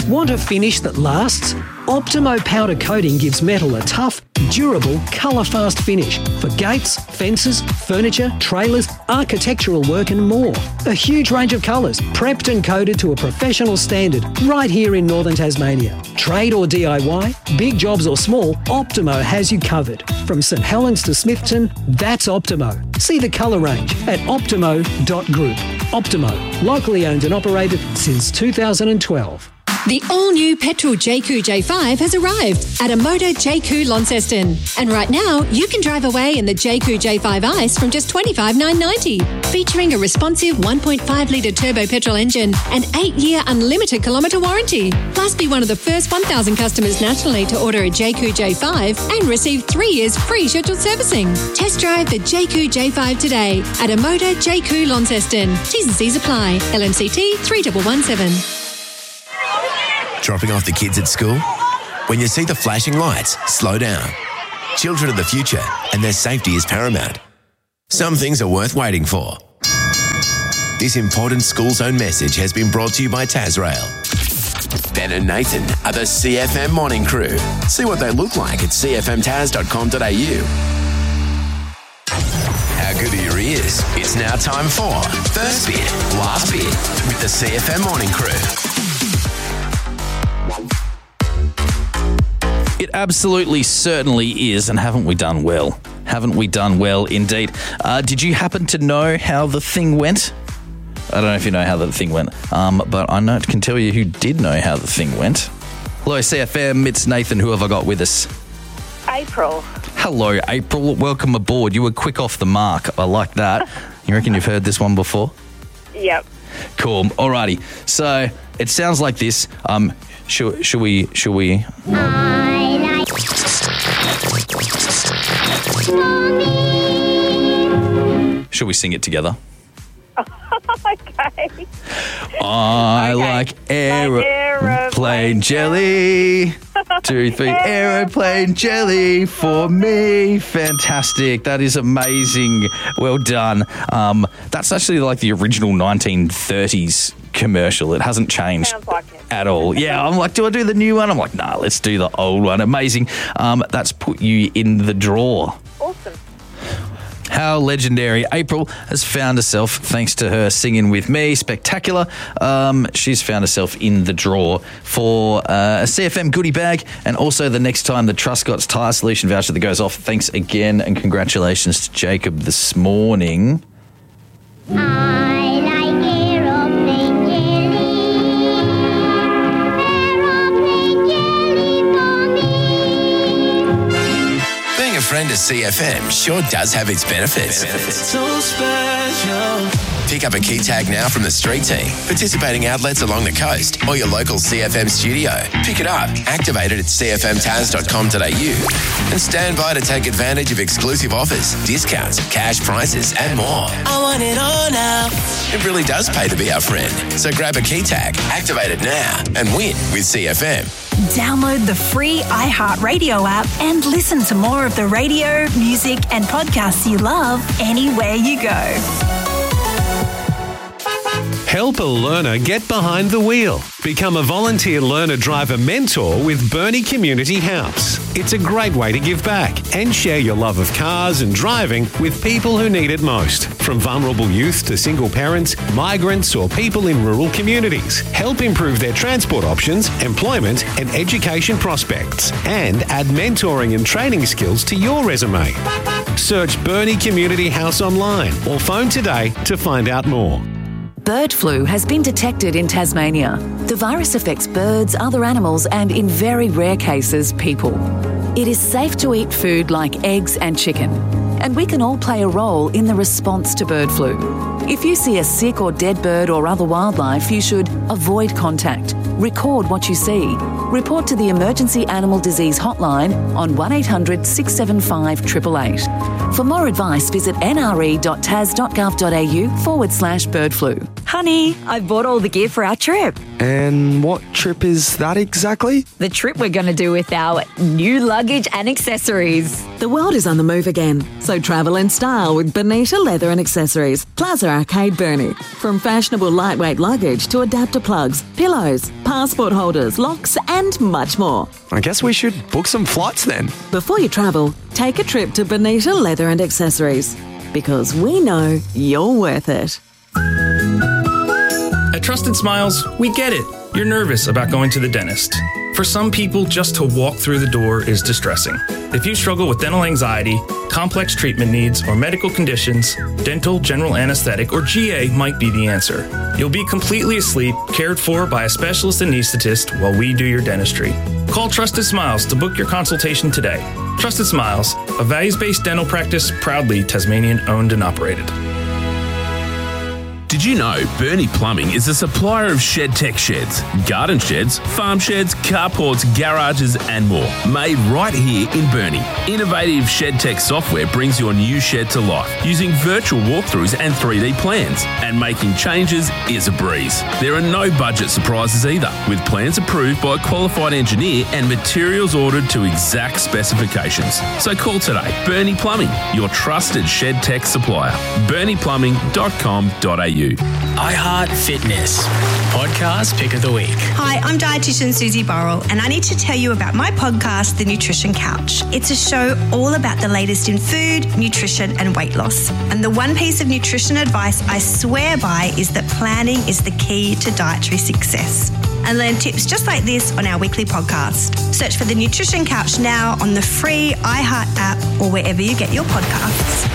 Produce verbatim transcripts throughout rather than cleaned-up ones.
Want a finish that lasts? Optimo powder coating gives metal a tough, durable, colour-fast finish for gates, fences, furniture, trailers, architectural work and more. A huge range of colours, prepped and coated to a professional standard right here in Northern Tasmania. Trade or D I Y, big jobs or small, Optimo has you covered. From St Helens to Smithton, that's Optimo. See the colour range at optimo dot group. Optimo, locally owned and operated since two thousand twelve. The all-new petrol J Q J five has arrived at a Motor J Q Launceston. And right now, you can drive away in the J Q J five Ice from just twenty-five thousand nine hundred ninety dollars. Featuring a responsive one point five litre turbo petrol engine and eight-year unlimited kilometre warranty. Plus, be one of the first one thousand customers nationally to order a J Q J five and receive three years free scheduled servicing. Test drive the J Q J five today at a Motor J Q Launceston. T's and C's apply. L M C T three one one seven. Dropping off the kids at school? When you see the flashing lights, slow down. Children are the future, and their safety is paramount. Some things are worth waiting for. This important school zone message has been brought to you by Tasrail. Ben and Nathan are the C F M Morning Crew. See what they look like at c f m tas dot com dot a u. How good are your ears? It's now time for First Bit, Last Bit with the C F M Morning Crew. It absolutely certainly is, and haven't we done well? Haven't we done well indeed? Uh, did you happen to know how the thing went? I don't know if you know how the thing went, um, but I know, can tell you who did know how the thing went. Hello, C F M, it's Nathan. Who have I got with us? April. Hello, April. Welcome aboard. You were quick off the mark. I like that. You reckon you've heard this one before? Yep. Cool. Alrighty. So it sounds like this. Um, should, should we? Should we? I like Should we sing it together? Okay. I Okay. like aeroplane jelly. Two, three, aeroplane jelly for me. Fantastic. That is amazing. Well done. Um, that's actually like the original nineteen thirties commercial. It hasn't changed Sounds like it. at all. Yeah, I'm like, do I do the new one? I'm like, nah, let's do the old one. Amazing. Um, that's put you in the draw. Awesome. How legendary. April has found herself, thanks to her singing with me, spectacular. Um, she's found herself in the draw for uh, a C F M goodie bag, and also the next time the Truscott's Tyre Solution voucher that goes off. Thanks again, and congratulations to Jacob this morning. I like aeroplane jelly. Aeroplane jelly for me. Being a friend of C F M sure does have its benefits. So special. Pick up a key tag now from the street team, participating outlets along the coast, or your local C F M studio. Pick it up, activate it at c f m tas dot com dot a u, and stand by to take advantage of exclusive offers, discounts, cash prizes, and more. I want it all now. It really does pay to be our friend. So grab a key tag, activate it now, and win with C F M. Download the free iHeartRadio app and listen to more of the radio, music, and podcasts you love anywhere you go. Help a learner get behind the wheel. Become a volunteer learner driver mentor with Burnie Community House. It's a great way to give back and share your love of cars and driving with people who need it most. From vulnerable youth to single parents, migrants, or people in rural communities. Help improve their transport options, employment, and education prospects. And add mentoring and training skills to your resume. Search Burnie Community House online or phone today to find out more. Bird flu has been detected in Tasmania. The virus affects birds, other animals, and in very rare cases, people. It is safe to eat food like eggs and chicken, and we can all play a role in the response to bird flu. If you see a sick or dead bird or other wildlife, you should avoid contact, record what you see, report to the Emergency Animal Disease Hotline on one eight hundred six seven five eight eight eight. For more advice, visit nre.tas.gov.au forward slash bird flu. Honey, I bought all the gear for our trip. And what trip is that exactly? The trip we're going to do with our new luggage and accessories. The world is on the move again, so travel in style with Bonita Leather and Accessories, Plaza Arcade Burnie. From fashionable lightweight luggage to adapter plugs, pillows, passport holders, locks and much more. I guess we should book some flights then. Before you travel, take a trip to Bonita Leather and Accessories, because we know you're worth it. At Trusted Smiles, we get it. You're nervous about going to the dentist. For some people, just to walk through the door is distressing. If you struggle with dental anxiety, complex treatment needs, or medical conditions, dental, general anesthetic, or G A might be the answer. You'll be completely asleep, cared for by a specialist anesthetist while we do your dentistry. Call Trusted Smiles to book your consultation today. Trusted Smiles, a values-based dental practice proudly Tasmanian owned and operated. Did you know Burnie Plumbing is a supplier of ShedTech sheds, garden sheds, farm sheds, carports, garages and more, made right here in Burnie. Innovative ShedTech software brings your new shed to life using virtual walkthroughs and three D plans, and making changes is a breeze. There are no budget surprises either, with plans approved by a qualified engineer and materials ordered to exact specifications. So call today. Burnie Plumbing, your trusted ShedTech supplier. burnie plumbing dot com dot a u. iHeart Fitness, podcast pick of the week. Hi, I'm dietitian Susie Burrell, and I need to tell you about my podcast, The Nutrition Couch. It's a show all about the latest in food, nutrition, and weight loss. And the one piece of nutrition advice I swear by is that planning is the key to dietary success. And learn tips just like this on our weekly podcast. Search for The Nutrition Couch now on the free iHeart app or wherever you get your podcasts.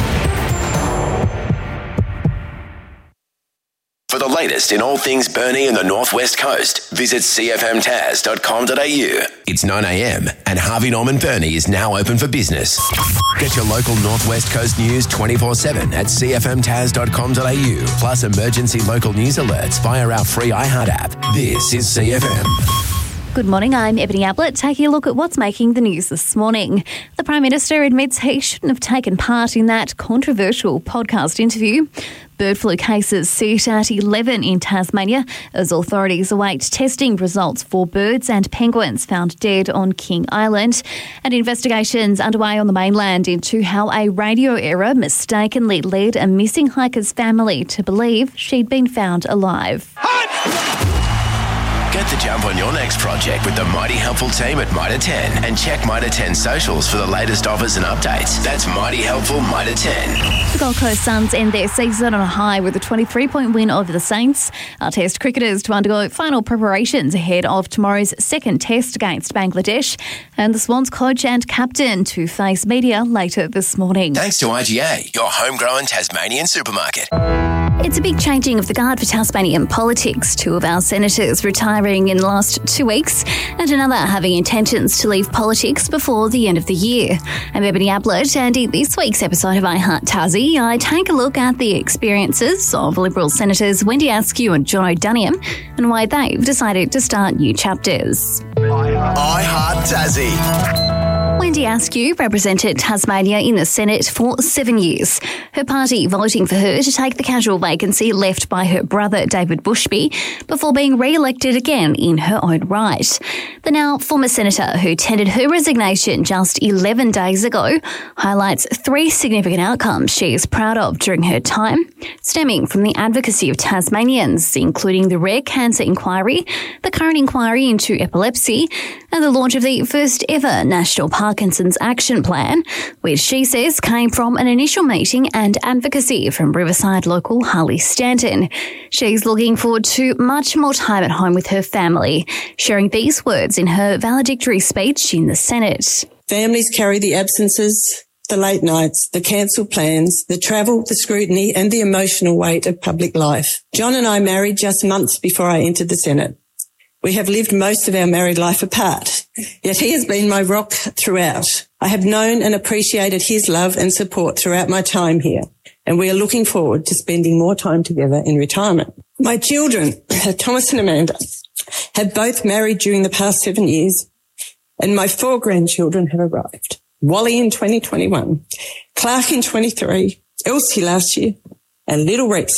For the latest in all things Burnie and the Northwest Coast, visit c f m tas dot com dot a u. It's nine a m and Harvey Norman Burnie is now open for business. Get your local Northwest Coast news twenty-four seven at c f m tas dot com dot a u, plus emergency local news alerts via our free iHeart app. This is C F M. Good morning, I'm Ebony Ablett, taking a look at what's making the news this morning. The Prime Minister admits he shouldn't have taken part in that controversial podcast interview. Bird flu cases sit at eleven in Tasmania as authorities await testing results for birds and penguins found dead on King Island. And investigations underway on the mainland into how a radio error mistakenly led a missing hiker's family to believe she'd been found alive. Get the jump on your next project with the Mighty Helpful team at Mitre ten, and check Mitre ten socials for the latest offers and updates. That's Mighty Helpful Mitre ten. The Gold Coast Suns end their season on a high with a twenty-three point win over the Saints. Our Test cricketers to undergo final preparations ahead of tomorrow's second Test against Bangladesh, and the Swans coach and captain to face media later this morning. Thanks to I G A, your homegrown Tasmanian supermarket. It's a big changing of the guard for Tasmanian politics. Two of our senators retiring in the last two weeks and another having intentions to leave politics before the end of the year. I'm Ebony Ablett, and in this week's episode of iHeart Tassie, I take a look at the experiences of Liberal Senators Wendy Askew and John O'Duniam and why they've decided to start new chapters. iHeart Tassie. Wendy Askew represented Tasmania in the Senate for seven years. Her party voting for her to take the casual vacancy left by her brother David Bushby before being re-elected again in her own right. The now former senator, who tendered her resignation just eleven days ago, highlights three significant outcomes she is proud of during her time, stemming from the advocacy of Tasmanians, including the rare cancer inquiry, the current inquiry into epilepsy, and the launch of the first ever National Parkinson's Action Plan, which she says came from an initial meeting and advocacy from Riverside local Harley Stanton. She's looking forward to much more time at home with her family, sharing these words in her valedictory speech in the Senate. Families carry the absences, the late nights, the cancelled plans, the travel, the scrutiny, and the emotional weight of public life. John and I married just months before I entered the Senate. We have lived most of our married life apart, yet he has been my rock throughout. I have known and appreciated his love and support throughout my time here, and we are looking forward to spending more time together in retirement. My children, Thomas and Amanda, have both married during the past seven years, and my four grandchildren have arrived. Wally in twenty twenty-one, Clark in twenty-three, Elsie last year, and little Reese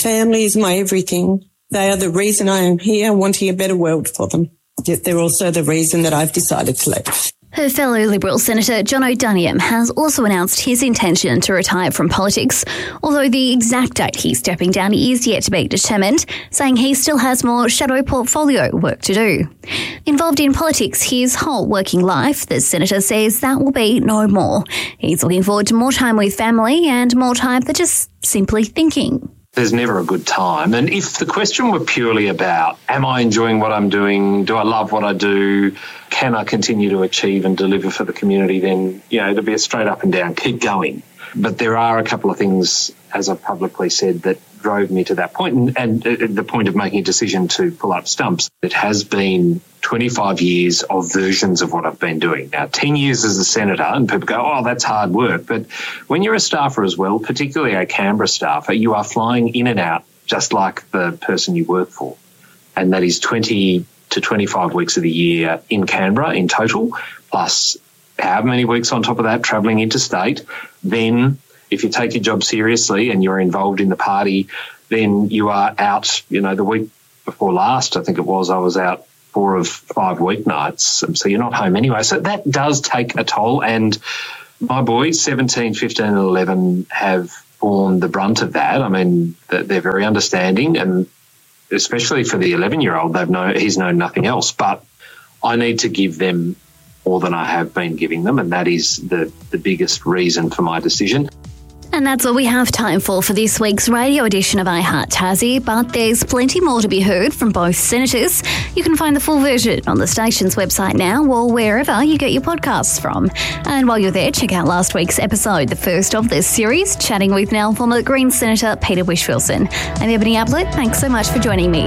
Family is my everything. They are the reason I am here, wanting a better world for them. Yet they're also the reason that I've decided to leave. Her fellow Liberal Senator John O'Daniam has also announced his intention to retire from politics, although the exact date he's stepping down is yet to be determined, saying he still has more shadow portfolio work to do. Involved in politics his whole working life, the Senator says that will be no more. He's looking forward to more time with family and more time for just simply thinking. There's never a good time. And if the question were purely about, am I enjoying what I'm doing? Do I love what I do? Can I continue to achieve and deliver for the community? Then, you know, it'll be a straight up and down, keep going. But there are a couple of things, as I've publicly said, that drove me to that point, and, and the point of making a decision to pull up stumps. It has been twenty-five years of versions of what I've been doing. Now, ten years as a senator, and people go, oh, that's hard work. But when you're a staffer as well, particularly a Canberra staffer, you are flying in and out just like the person you work for. And that is twenty to twenty-five weeks of the year in Canberra in total, plus however many weeks on top of that travelling interstate. Then if you take your job seriously and you're involved in the party, then you are out, you know, the week before last, I think it was, I was out four of five weeknights. So you're not home anyway. So that does take a toll. And my boys, seventeen, fifteen and eleven, have borne the brunt of that. I mean, they're very understanding, and especially for the eleven-year-old, they've known, he's known nothing else. But I need to give them more than I have been giving them, and that is the, the biggest reason for my decision. And that's all we have time for for this week's radio edition of iHeart Tassie, but there's plenty more to be heard from both senators. You can find the full version on the station's website now or wherever you get your podcasts from. And while you're there, check out last week's episode, the first of this series, chatting with now former Greens Senator Peter Whish-Wilson. I'm Ebony Ablett. Thanks so much for joining me.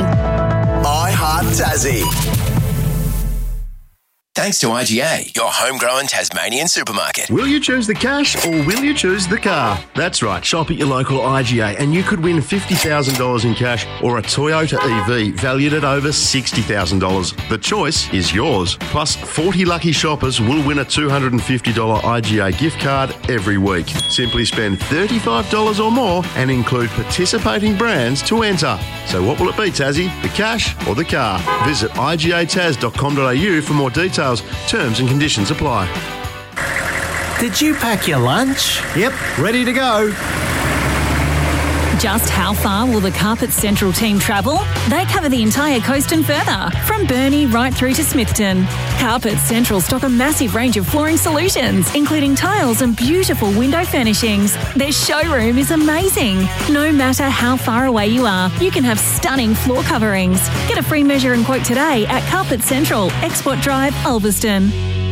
iHeart Tassie. Thanks to I G A, your homegrown Tasmanian supermarket. Will you choose the cash or will you choose the car? That's right, shop at your local I G A and you could win fifty thousand dollars in cash or a Toyota E V valued at over sixty thousand dollars. The choice is yours. Plus, forty lucky shoppers will win a two hundred fifty dollars I G A gift card every week. Simply spend thirty-five dollars or more and include participating brands to enter. So what will it be, Tassie? The cash or the car? Visit I G A tas dot com dot a u for more details. Terms and conditions apply. Did you pack your lunch? Yep, ready to go. Just how far will the Carpet Central team travel? They cover the entire coast and further, from Burnie right through to Smithton. Carpet Central stock a massive range of flooring solutions, including tiles and beautiful window furnishings. Their showroom is amazing. No matter how far away you are, you can have stunning floor coverings. Get a free measure and quote today at Carpet Central, Export Drive, Ulverston.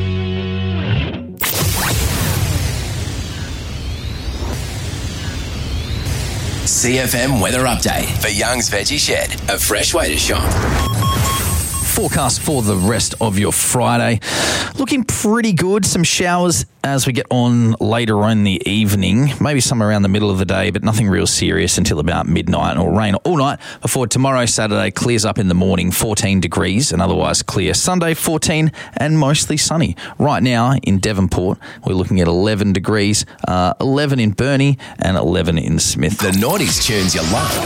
C F M weather update for Young's Veggie Shed, a fresh way to shop. Forecast for the rest of your Friday. Looking pretty good. Some showers as we get on later on in the evening. Maybe some around the middle of the day, but nothing real serious until about midnight, or rain all night before tomorrow, Saturday, clears up in the morning, fourteen degrees and otherwise clear. Sunday, fourteen and mostly sunny. Right now in Devonport, we're looking at eleven degrees, uh, eleven in Burnie and eleven in Smith. The Naughties tunes you love.